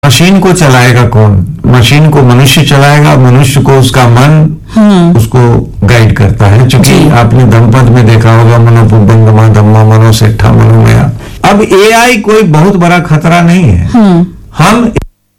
Machine को चलाएगा कौन? मशीन को मनुष्य चलाएगा। मनुष्य को उसका मन उसको गाइड करता है। चूंकि आपने धम्मपद में देखा होगा, मनोपुब्बंगमा धम्मा मनो सेठा मनोमया। अब एआई कोई बहुत बड़ा खतरा नहीं है। हम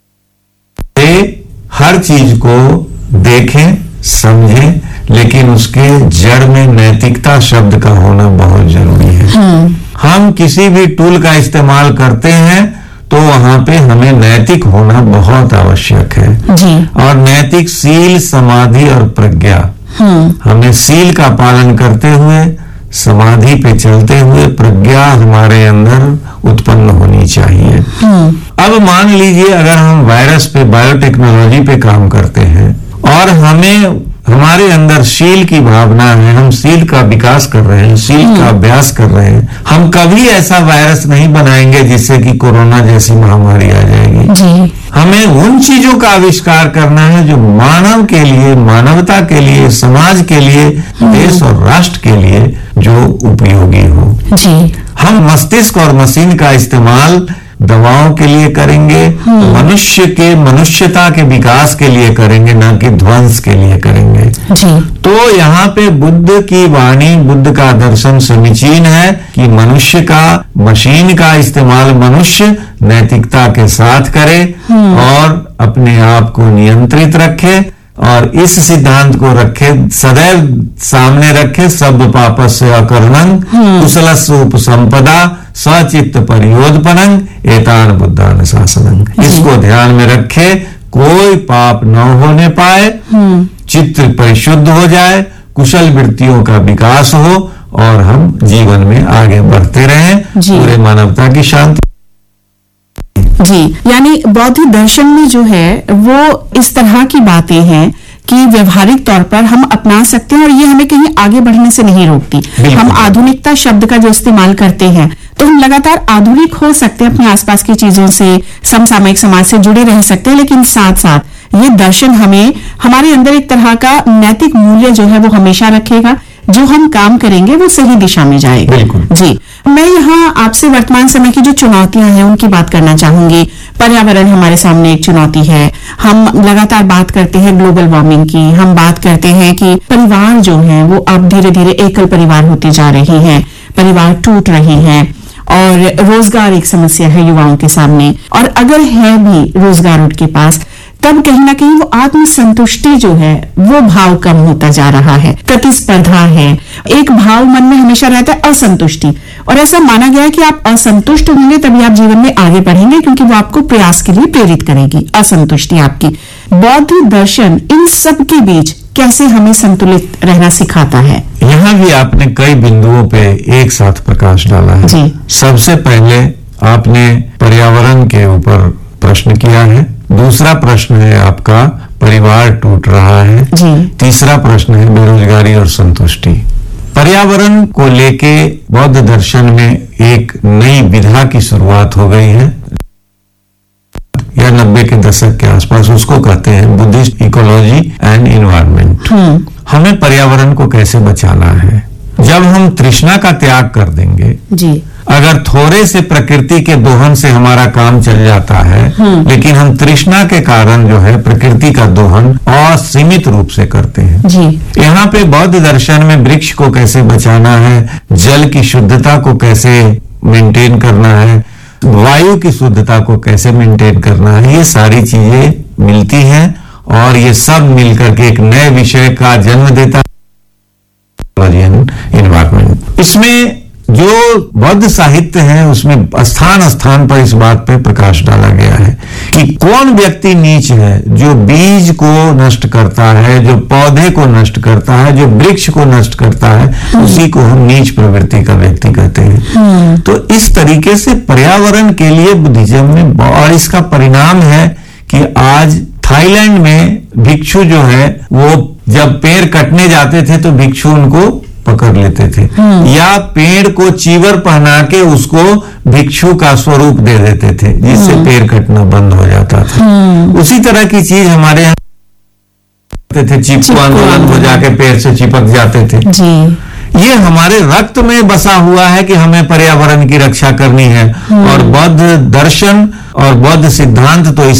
हर चीज को देखें, समझें, लेकिन उसके जड़ में नैतिकता शब्द का होना बहुत जरूरी है। हम किसी भी टूल का इस्तेमाल करते हैं तो वहां पे हमें नैतिक होना बहुत आवश्यक है जी। और नैतिक सील, समाधि और प्रज्ञा, हमें सील का पालन करते हुए, समाधि पे चलते हुए प्रज्ञा हमारे अंदर उत्पन्न होनी चाहिए। अब मान लीजिए अगर हम वायरस पे, बायोटेक्नोलॉजी पे काम करते हैं और हमें हमारे अंदर शील की भावना है, हम शील का विकास कर रहे हैं, शील का अभ्यास कर रहे हैं, हम कभी ऐसा वायरस नहीं बनाएंगे जिससे कि कोरोना जैसी महामारी आ जाएगी जी। हमें उन चीजों का आविष्कार करना है जो मानव के लिए, मानवता के लिए, समाज के लिए, देश और राष्ट्र के लिए जो उपयोगी हो जी। हम मस्तिष्क और मशीन का इस्तेमाल दवाओं के लिए करेंगे, मनुष्य के, मनुष्यता के विकास के लिए करेंगे, ना कि ध्वंस के लिए करेंगे जी। तो यहाँ पे बुद्ध की वाणी, बुद्ध का दर्शन समीचीन है कि मनुष्य का, मशीन का इस्तेमाल मनुष्य नैतिकता के साथ करे और अपने आप को नियंत्रित रखे और इस सिद्धांत को रखे, सदैव सामने रखे, सब पापस्य अकर्णं कुशलस्य उपसंपदा सचित्त परियोधपनं एतान बुद्धान शासनं। इसको ध्यान में रखे, कोई पाप न होने पाए, चित्त परिशुद्ध हो जाए, कुशल वृत्तियों का विकास हो और हम जीवन में आगे बढ़ते रहें, पूरे मानवता की शांति जी। यानी बौद्ध दर्शन में जो है वो इस तरह की बातें हैं कि व्यवहारिक तौर पर हम अपना सकते हैं और ये हमें कहीं आगे बढ़ने से नहीं रोकती। हम आधुनिकता शब्द का जो इस्तेमाल करते हैं तो हम लगातार आधुनिक हो सकते हैं, अपने आसपास की चीजों से, समसामयिक समाज से जुड़े रह सकते हैं, लेकिन साथ साथ ये दर्शन हमें, हमारे अंदर एक तरह का नैतिक मूल्य जो है वो हमेशा रखेगा। जो हम काम करेंगे वो सही दिशा में जाएगा जी। मैं यहाँ आपसे वर्तमान समय की जो चुनौतियां हैं उनकी बात करना चाहूंगी। पर्यावरण हमारे सामने एक चुनौती है। हम लगातार बात करते हैं ग्लोबल वार्मिंग की, हम बात करते हैं कि परिवार जो है वो अब धीरे धीरे एकल परिवार होती जा रही है, परिवार टूट रहे हैं और रोजगार एक समस्या है युवाओं के सामने। और अगर है भी रोजगार उनके पास, तब कहीं ना कहीं वो आत्मसंतुष्टि जो है वो भाव कम होता जा रहा है, प्रतिस्पर्धा है, एक भाव मन में हमेशा रहता है असंतुष्टि। और ऐसा माना गया है कि आप असंतुष्ट होंगे तभी आप जीवन में आगे बढ़ेंगे, क्योंकि वो आपको प्रयास के लिए प्रेरित करेगी, असंतुष्टि आपकी। बौद्ध दर्शन इन सब के बीच कैसे हमें संतुलित रहना सिखाता है? यहाँ भी आपने कई बिंदुओं पे एक साथ प्रकाश डाला है जी। सबसे पहले आपने पर्यावरण के ऊपर प्रश्न किया है, दूसरा प्रश्न है आपका परिवार टूट रहा है जी। तीसरा प्रश्न है बेरोजगारी और संतुष्टि। पर्यावरण को लेके बौद्ध दर्शन में एक नई विधा की शुरुआत हो गई है, या 90 के दशक के आसपास, उसको कहते हैं बुद्धिस्ट इकोलॉजी एंड इन्वायरमेंट। हमें पर्यावरण को कैसे बचाना है? जब हम तृष्णा का त्याग कर देंगे जी, अगर थोड़े से प्रकृति के दोहन से हमारा काम चल जाता है, लेकिन हम तृष्णा के कारण जो है प्रकृति का दोहन असीमित रूप से करते हैं जी। यहाँ पे बौद्ध दर्शन में वृक्ष को कैसे बचाना है, जल की शुद्धता को कैसे मेंटेन करना है, वायु की शुद्धता को कैसे मेंटेन करना है, ये सारी चीजें मिलती हैं और ये सब मिलकर के एक नए विषय का जन्म देता है, एनवायरमेंट। इसमें जो बौद्ध साहित्य है उसमें स्थान स्थान पर इस बात पे प्रकाश डाला गया है कि कौन व्यक्ति नीच है, जो बीज को नष्ट करता है, जो पौधे को नष्ट करता है, जो वृक्ष को नष्ट करता है, उसी को हम नीच प्रवृत्ति का व्यक्ति कहते हैं। तो इस तरीके से पर्यावरण के लिए बुद्धिज्म में, और इसका परिणाम है कि आज थाईलैंड में भिक्षु जो है वो जब पेड़ कटने जाते थे तो भिक्षु उनको पकड़ लेते थे, या पेड़ को चीवर पहना के उसको भिक्षु का स्वरूप दे देते थे, जिससे पेड़ कटना बंद हो जाता था। उसी तरह की चीज हमारे यहाँ थे, चिपको आंदोलन हो जाके पेड़ से चिपक जाते थे जी। ये हमारे रक्त में बसा हुआ है कि हमें पर्यावरण की रक्षा करनी है, और बौद्ध दर्शन और बौद्ध सिद्धांत तो इस